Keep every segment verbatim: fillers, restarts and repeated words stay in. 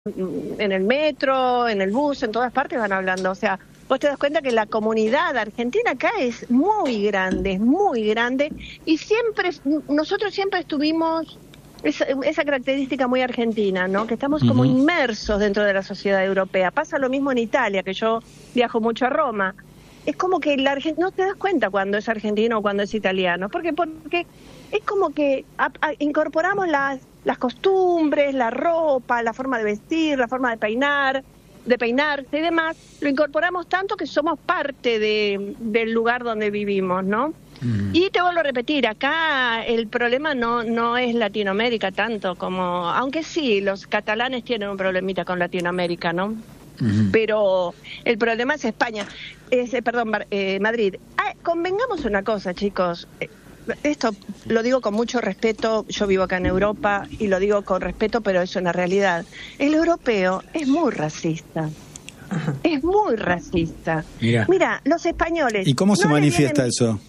en el metro, en el bus, en todas partes van hablando. O sea, vos te das cuenta que la comunidad argentina acá es muy grande, es muy grande, y siempre, nosotros siempre estuvimos, esa, esa característica muy argentina, ¿no? Que estamos como uh-huh. inmersos dentro de la sociedad europea. Pasa lo mismo en Italia, que yo viajo mucho a Roma. Es como que el argentino, no te das cuenta cuando es argentino o cuando es italiano, porque porque es como que a, a, incorporamos las las costumbres, la ropa, la forma de vestir, la forma de peinar, de peinarse y demás, lo incorporamos tanto que somos parte de, del lugar donde vivimos, ¿no? Mm. Y te vuelvo a repetir, acá el problema no no es Latinoamérica tanto como, aunque sí, los catalanes tienen un problemita con Latinoamérica, ¿no? Mm. Pero el problema es España, es, eh, perdón, eh, Madrid. Ah, convengamos una cosa, chicos. Esto lo digo con mucho respeto, yo vivo acá en Europa y lo digo con respeto, pero es una realidad. El europeo es muy racista, Ajá. es muy racista. Mira, Mira los españoles... ¿Y cómo se no manifiesta vienen... eso?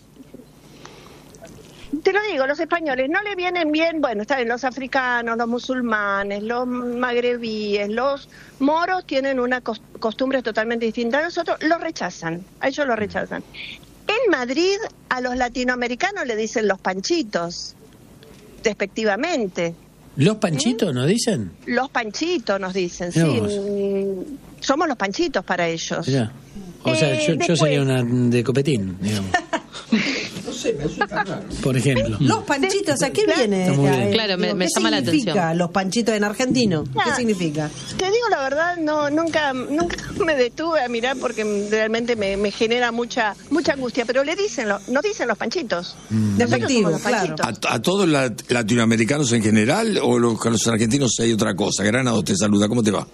Te lo digo, los españoles no le vienen bien, bueno, está bien, los africanos, los musulmanes, los magrebíes, los moros tienen una costumbre totalmente distinta a nosotros, los rechazan, a ellos los rechazan. En Madrid a los latinoamericanos le dicen los panchitos, despectivamente. ¿Los panchitos ¿Eh? nos dicen? Los panchitos nos dicen, Mirá sí. Vos. Somos los panchitos para ellos. Mirá. O sea, eh, yo, después... yo sería una de copetín, digamos. No sé, me resulta raro. Por ejemplo. Los panchitos, ¿a qué viene? Eh, claro, me, me llama la atención. ¿Qué significa los panchitos en argentino? ¿Qué nah, significa? Te digo la verdad, no nunca nunca me detuve a mirar porque realmente me, me genera mucha mucha angustia, pero le dicen, lo, nos dicen los panchitos. Mm. Efectivo, los claro. panchitos. ¿A, a todos los latinoamericanos en general o los, con los argentinos hay otra cosa? Granado te saluda, ¿cómo te va?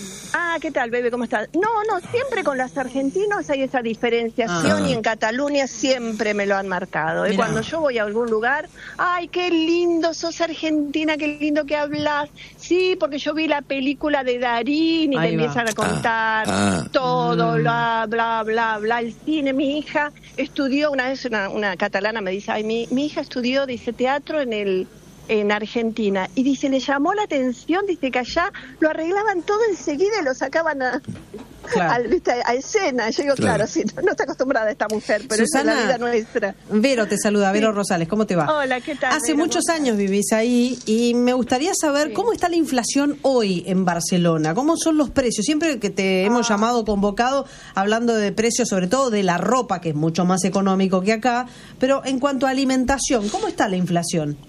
Ah, ¿qué tal, bebé? ¿Cómo estás? No, no, siempre con los argentinos hay esa diferenciación ah. y en Cataluña siempre me lo han marcado. ¿eh? Cuando yo voy a algún lugar, ¡ay, qué lindo sos argentina, qué lindo que hablas! Sí, porque yo vi la película de Darín y Ahí me va. empiezan a contar ah, ah. todo, mm. bla, bla, bla, bla, el cine. Mi hija estudió, una vez una, una catalana me dice, ay, mi, mi hija estudió, dice, teatro en el... en Argentina, y dice, le llamó la atención, dice que allá lo arreglaban todo enseguida y lo sacaban a, claro. a, ¿viste? a escena. Yo digo, claro, claro sí, no está acostumbrada esta mujer, pero Susana, es la vida nuestra. Vero te saluda, Vero sí. Rosales, ¿cómo te va? Hola, ¿qué tal? Hace Vero, muchos años vivís ahí y me gustaría saber sí. cómo está la inflación hoy en Barcelona, cómo son los precios. Siempre que te ah. hemos llamado, convocado, hablando de precios, sobre todo de la ropa, que es mucho más económico que acá, pero en cuanto a alimentación, ¿cómo está la inflación?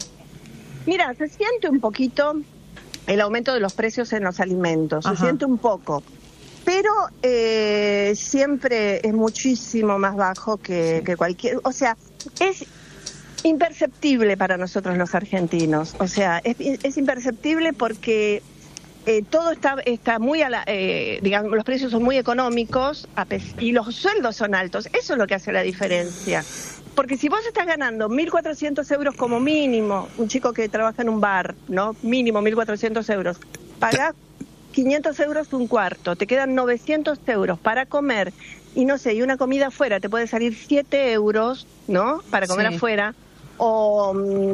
Mira, se siente un poquito el aumento de los precios en los alimentos, Ajá. se siente un poco, pero eh, siempre es muchísimo más bajo que, que cualquier, o sea, es imperceptible para nosotros los argentinos, o sea, es, es imperceptible porque eh, todo está está muy, a la, eh, digamos, los precios son muy económicos y los sueldos son altos, eso es lo que hace la diferencia. Porque si vos estás ganando mil cuatrocientos euros como mínimo, un chico que trabaja en un bar, ¿no? Mínimo mil cuatrocientos euros, pagás quinientos euros un cuarto, te quedan novecientos euros para comer, y no sé, y una comida afuera te puede salir siete euros, ¿no? Para comer sí. afuera, o,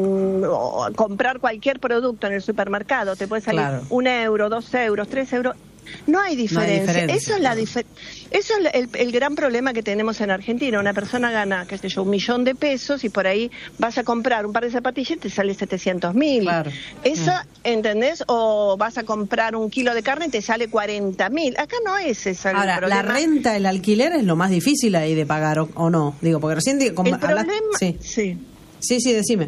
o comprar cualquier producto en el supermercado, te puede salir claro. un euro, dos euros, tres euros. No hay diferencia. No hay diferencia. Eso es la difer- eso es el, el gran problema que tenemos en Argentina. Una persona gana, qué sé yo, un millón de pesos y por ahí vas a comprar un par de zapatillas y te sale setecientos mil. Claro. Eso, mm. ¿entendés? O vas a comprar un kilo de carne y te sale cuarenta mil. Acá no es ese el Ahora, problema. la renta, el alquiler es lo más difícil ahí de pagar, ¿o, o no? Digo, porque recién... Digo, el problema... Hablas... Sí. sí. Sí, sí, decime.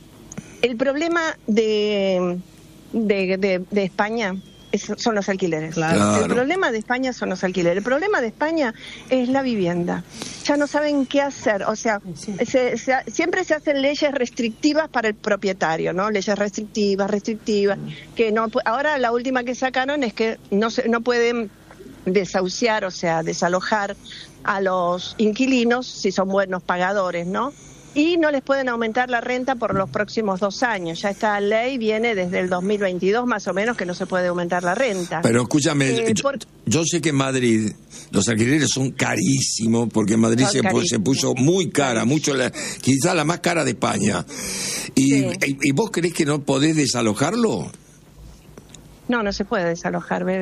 El problema de, de, de, de España... Es, son los alquileres. Claro. El problema de España son los alquileres. El problema de España es la vivienda. Ya no saben qué hacer. O sea, sí. se, se, siempre se hacen leyes restrictivas para el propietario, ¿no? Leyes restrictivas, restrictivas. Que no. Ahora la última que sacaron es que no se, no pueden desahuciar, o sea, desalojar a los inquilinos si son buenos pagadores, ¿no? Y no les pueden aumentar la renta por los próximos dos años. Ya esta ley viene desde el dos mil veintidós más o menos que no se puede aumentar la renta. Pero escúchame, eh, yo, por... yo sé que en Madrid los alquileres son carísimos porque en Madrid se, se puso muy cara, mucho la, quizá la más cara de España. Y, sí. y, ¿Y vos creés que no podés desalojarlo? No, no se puede desalojar, bebé.